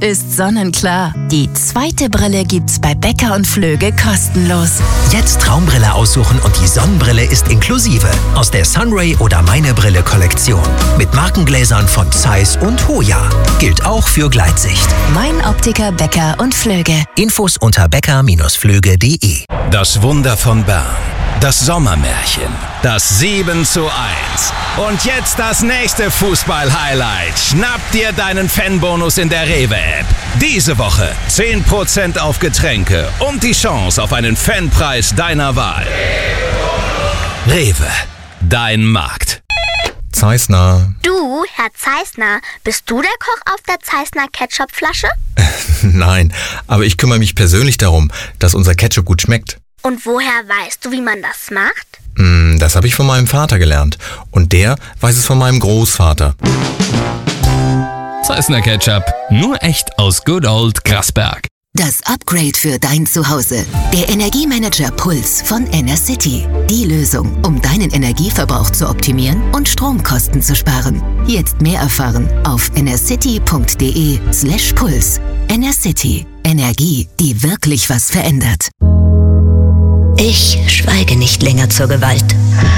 ist sonnenklar. Die zweite Brille gibt's bei Becker und Flöge kostenlos. Jetzt Traumbrille aussuchen und die Sonnenbrille ist inklusive. Aus der Sunray oder Meine Brille Kollektion. Mit Markengläsern von Zeiss und Hoya. Gilt auch für Gleitsicht. Mein Optiker Becker und Flöge. Infos unter becker-flöge.de. Das Wunder von Bern. Das Sommermärchen. Das 7:1. Und jetzt das nächste Fußball-Highlight. Schnapp dir deinen Fanbonus in der Rewe-App. Diese Woche 10% auf Getränke und die Chance auf einen Fanpreis deiner Wahl. Rewe. Dein Markt. Zeissner. Du, Herr Zeissner, bist du der Koch auf der Zeissner Ketchupflasche? Nein, aber ich kümmere mich persönlich darum, dass unser Ketchup gut schmeckt. Und woher weißt du, wie man das macht? Das habe ich von meinem Vater gelernt. Und der weiß es von meinem Großvater. Zeissner Ketchup. Nur echt aus Good Old Grasberg. Das Upgrade für dein Zuhause. Der Energiemanager Puls von Enercity. Die Lösung, um deinen Energieverbrauch zu optimieren und Stromkosten zu sparen. Jetzt mehr erfahren auf enercity.de/Puls. Enercity. Energie, die wirklich was verändert. Ich schweige nicht länger zur Gewalt.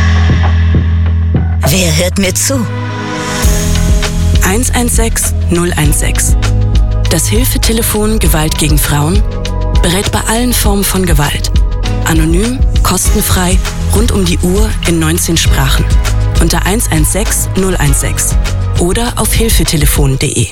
Wer hört mir zu? 116 016. Das Hilfetelefon Gewalt gegen Frauen berät bei allen Formen von Gewalt. Anonym, kostenfrei, rund um die Uhr in 19 Sprachen. Unter 116 016 oder auf hilfetelefon.de.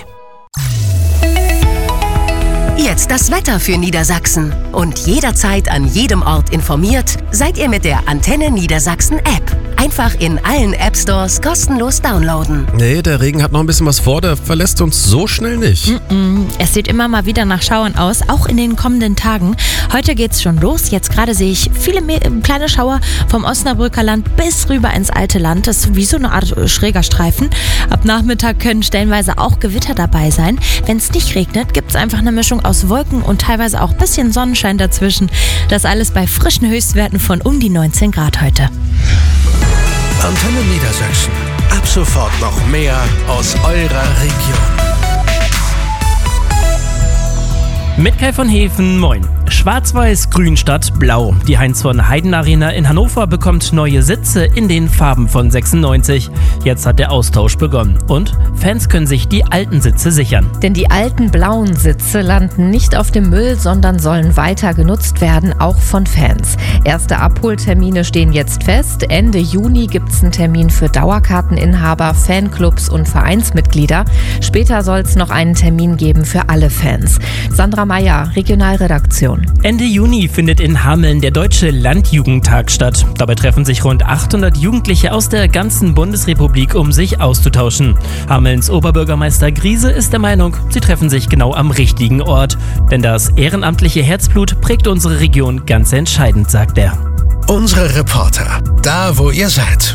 Jetzt das Wetter für Niedersachsen. Und jederzeit an jedem Ort informiert, seid ihr mit der Antenne Niedersachsen App. Einfach in allen App-Stores kostenlos downloaden. Nee, der Regen hat noch ein bisschen was vor, der verlässt uns so schnell nicht. Es sieht immer mal wieder nach Schauern aus, auch in den kommenden Tagen. Heute geht's schon los. Jetzt gerade sehe ich viele kleine Schauer vom Osnabrücker Land bis rüber ins alte Land. Das ist wie so eine Art schräger Streifen. Ab Nachmittag können stellenweise auch Gewitter dabei sein. Wenn es nicht regnet, gibt's einfach eine Mischung aus Wolken und teilweise auch ein bisschen Sonnenschein dazwischen. Das alles bei frischen Höchstwerten von um die 19 Grad heute. Antenne Niedersachsen. Ab sofort noch mehr aus eurer Region. Mit Kai von Hefen, moin. Schwarz-Weiß, Grün statt Blau. Die Heinz von Heiden Arena in Hannover bekommt neue Sitze in den Farben von 96. Jetzt hat der Austausch begonnen. Und Fans können sich die alten Sitze sichern. Denn die alten blauen Sitze landen nicht auf dem Müll, sondern sollen weiter genutzt werden, auch von Fans. Erste Abholtermine stehen jetzt fest. Ende Juni gibt es einen Termin für Dauerkarteninhaber, Fanclubs und Vereinsmitglieder. Später soll es noch einen Termin geben für alle Fans. Sandra Meyer, Regionalredaktion. Ende Juni findet in Hameln der Deutsche Landjugendtag statt. Dabei treffen sich rund 800 Jugendliche aus der ganzen Bundesrepublik, um sich auszutauschen. Hamelns Oberbürgermeister Griese ist der Meinung, sie treffen sich genau am richtigen Ort. Denn das ehrenamtliche Herzblut prägt unsere Region ganz entscheidend, sagt er. Unsere Reporter, da wo ihr seid.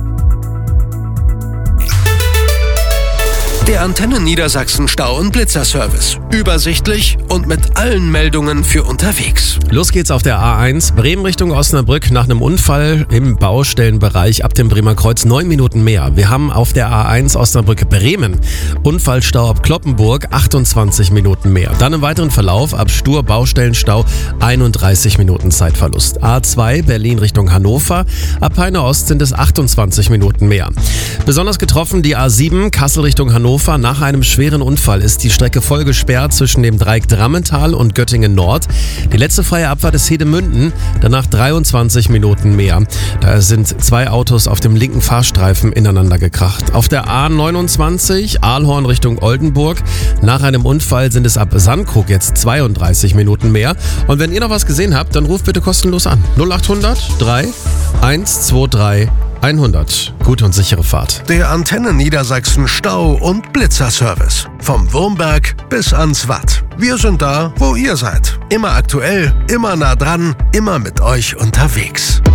Der Antenne Niedersachsen Stau- und Blitzerservice. Übersichtlich und mit allen Meldungen für unterwegs. Los geht's auf der A1, Bremen Richtung Osnabrück, nach einem Unfall im Baustellenbereich ab dem Bremer Kreuz 9 Minuten mehr. Wir haben auf der A1 Osnabrück-Bremen Unfallstau ab Kloppenburg 28 Minuten mehr. Dann im weiteren Verlauf ab Stur Baustellenstau 31 Minuten Zeitverlust. A2 Berlin Richtung Hannover, ab Peine Ost sind es 28 Minuten mehr. Besonders getroffen die A7 Kassel Richtung Hannover. Nach einem schweren Unfall ist die Strecke voll gesperrt zwischen dem Dreieck Drammental und Göttingen Nord. Die letzte freie Abfahrt ist Hedemünden, danach 23 Minuten mehr. Da sind 2 Autos auf dem linken Fahrstreifen ineinander gekracht. Auf der A29 Aalhorn Richtung Oldenburg. Nach einem Unfall sind es ab Sandkrug jetzt 32 Minuten mehr. Und wenn ihr noch was gesehen habt, dann ruft bitte kostenlos an. 0800 3 123 100. Gute und sichere Fahrt. Der Antenne Niedersachsen Stau- und Blitzerservice. Vom Wurmberg bis ans Watt. Wir sind da, wo ihr seid. Immer aktuell, immer nah dran, immer mit euch unterwegs.